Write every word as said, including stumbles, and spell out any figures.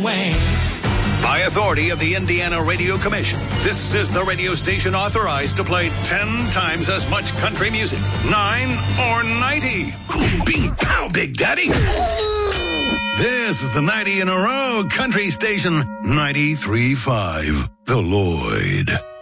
Wayne. By authority of the Indiana Radio Commission, this is the radio station authorized to play ten times as much country music. Nine or ninety. Bing, pow, Big Daddy. This is the ninety in a row country station, ninety-three point five, The Lloyd.